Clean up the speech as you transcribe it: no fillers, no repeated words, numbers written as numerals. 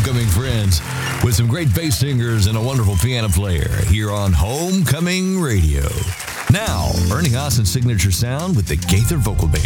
Homecoming friends with some great bass singers and a wonderful piano player here on Homecoming Radio. Now, Ernie Haas and Signature Sound with the Gaither Vocal Band.